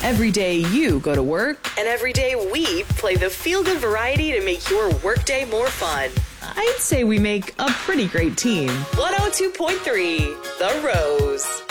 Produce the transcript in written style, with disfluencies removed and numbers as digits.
Every day you go to work, And every day we play the feel-good variety to make your workday more fun. I'd say we make a pretty great team. 102.3 The Rose.